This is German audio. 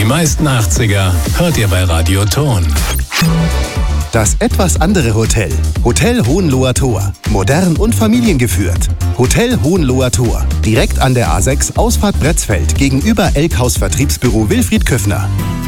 meisten 80er hört ihr bei Radio Ton. Das etwas andere Hotel. Hotel Hohenloher Tor. Modern und familiengeführt. Hotel Hohenloher Tor. Direkt an der A6 Ausfahrt Bretzfeld gegenüber Elkhaus Vertriebsbüro Wilfried Köffner.